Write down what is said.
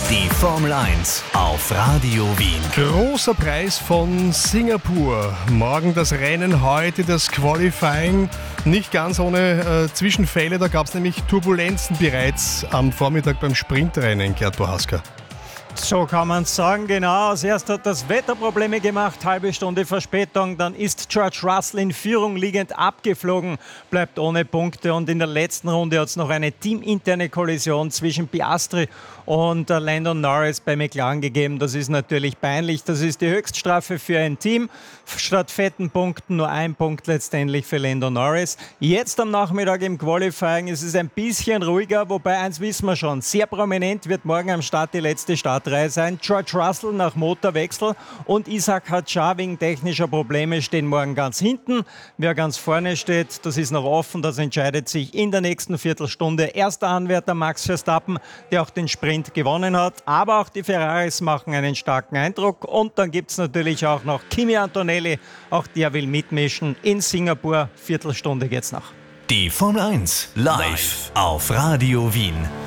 Die Formel 1 auf Radio Wien. Großer Preis von Singapur. Morgen das Rennen, heute das Qualifying. Nicht ganz ohne Zwischenfälle, da gab es nämlich Turbulenzen bereits am Vormittag beim Sprintrennen, Gerd Bohaska. So kann man es sagen, genau. Als erst hat das Wetter Probleme gemacht, halbe Stunde Verspätung. Dann ist George Russell in Führung liegend abgeflogen, bleibt ohne Punkte. Und in der letzten Runde hat es noch eine teaminterne Kollision zwischen Piastri und Lando Norris bei McLaren gegeben. Das ist natürlich peinlich. Das ist die Höchststrafe für ein Team. Statt fetten Punkten nur ein Punkt letztendlich für Lando Norris. Jetzt am Nachmittag im Qualifying ist es ein bisschen ruhiger, wobei eins wissen wir schon, sehr prominent wird morgen am Start die letzte Startreihe sein. George Russell nach Motorwechsel und Isaac Hadjar wegen technischer Probleme stehen morgen ganz hinten. Wer ganz vorne steht, das ist noch offen, das entscheidet sich in der nächsten Viertelstunde. Erster Anwärter Max Verstappen, der auch den Sprint gewonnen hat, aber auch die Ferraris machen einen starken Eindruck und dann gibt es natürlich auch noch Kimi Antonelli, auch der will mitmischen in Singapur, Viertelstunde geht's noch. Die Formel 1 live auf Radio Wien.